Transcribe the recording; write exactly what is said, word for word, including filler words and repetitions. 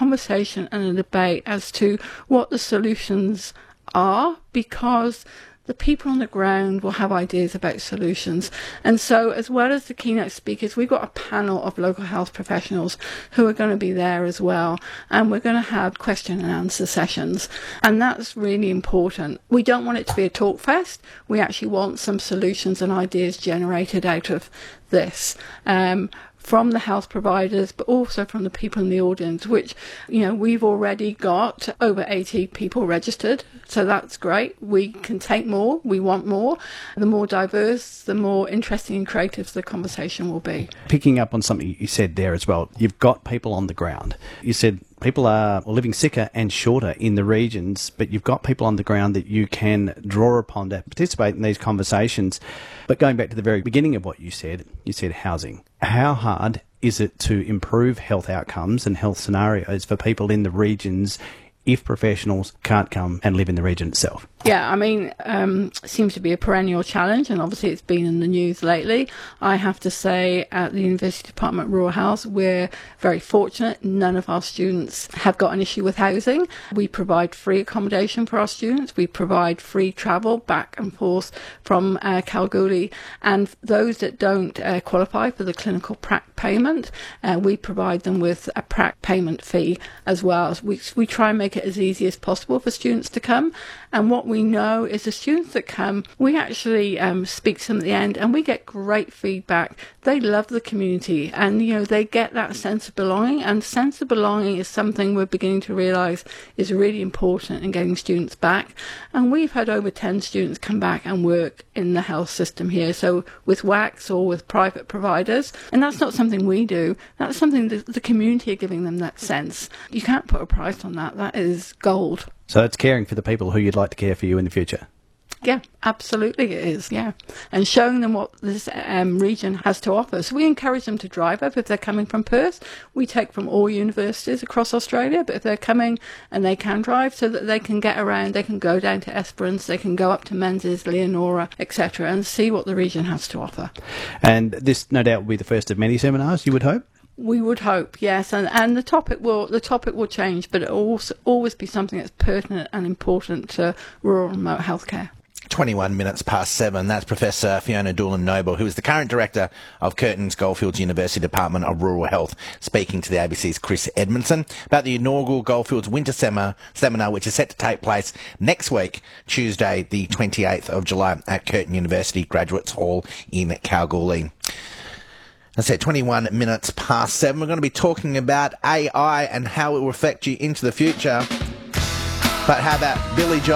conversation and a debate as to what the solutions are, because the people on the ground will have ideas about solutions. And so, as well as the keynote speakers, we've got a panel of local health professionals who are going to be there as well. And we're going to have question and answer sessions. And that's really important. We don't want it to be a talk fest. We actually want some solutions and ideas generated out of this. Um, from the health providers, but also from the people in the audience, which, you know, we've already got over eighty people registered. So that's great. We can take more. We want more. The more diverse, the more interesting and creative the conversation will be. Picking up on something you said there as well, you've got people on the ground. You said people are living sicker and shorter in the regions, but you've got people on the ground that you can draw upon to participate in these conversations. But going back to the very beginning of what you said, you said housing. How hard is it to improve health outcomes and health scenarios for people in the regions if professionals can't come and live in the region itself? Yeah, I mean, um, it seems to be a perennial challenge, and obviously it's been in the news lately. I have to say, at the University Department of Rural Health, we're very fortunate. None of our students have got an issue with housing. We provide free accommodation for our students. We provide free travel back and forth from uh, Kalgoorlie. And those that don't uh, qualify for the clinical prac payment, uh, we provide them with a prac payment fee as well. We, we try and make it as easy as possible for students to come. And what we know is the students that come, we actually um, speak to them at the end, and we get great feedback. They love the community, and you know, they get that sense of belonging, and sense of belonging is something we're beginning to realise is really important in getting students back. And we've had over ten students come back and work in the health system here, so with W A C S or with private providers. And that's not something we do, that's something that the community are giving them that sense. You can't put a price on that. That is gold. So it's caring for the people who you'd like to care for you in the future. Yeah, absolutely it is, yeah. And showing them what this um, region has to offer. So we encourage them to drive up if they're coming from Perth. We take from all universities across Australia, but if they're coming and they can drive, so that they can get around, they can go down to Esperance, they can go up to Menzies, Leonora, et cetera, and see what the region has to offer. And this, no doubt, will be the first of many seminars, you would hope? We would hope, yes, and and the topic will the topic will change, but it will also always be something that's pertinent and important to rural and remote healthcare. twenty-one minutes past seven. That's Professor Fiona Doolan-Noble, who is the current director of Curtin's Goldfields University Department of Rural Health, speaking to the A B C's Chris Edmondson about the inaugural Goldfields Winter Seminar, seminar which is set to take place next week, Tuesday, the twenty-eighth of July, at Curtin University Graduates Hall in Kalgoorlie. I said twenty-one minutes past seven. We're going to be talking about A I and how it will affect you into the future. But how about Billy Joel?